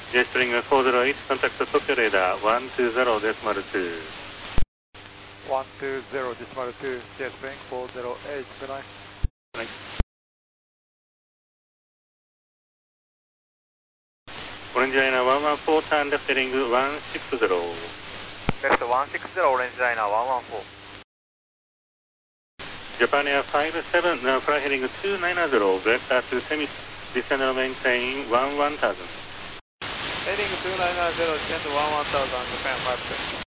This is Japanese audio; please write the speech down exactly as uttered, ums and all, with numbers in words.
ジェストリングフォーゼロエイト、コンタクト東京レーダーワンツーゼロデシマルツー。 ワンツーゼロデシマルツー、ジェストリングフォーゼロエイト、good night。 はい。オレンジライナーワンワンフォー、ターンレフトヘリングワンシックスゼロ。 レフトワンシックスゼロ、オレンジライナーワンワンフォー。 ジャパンエアファイブセブン、now fly heading two nine zero, vector to semi, descend and maintain one one thousand. Heading two nine zero, descend one one thousand, Japan five seven.